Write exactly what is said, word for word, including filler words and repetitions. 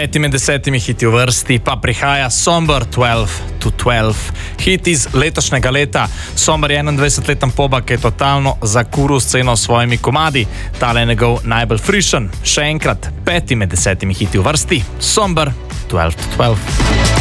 Peti med desetimi hiti v vrsti pa prihaja Somber twelve to twelve. Hit iz letošnjega leta. Somber je enaindvajsetleten poba, ki je totalno zakuril sceno s svojimi komadi. Tale je njegov najbolj frišen. Še enkrat, peti med desetimi hiti v vrsti. Somber twelve to twelve.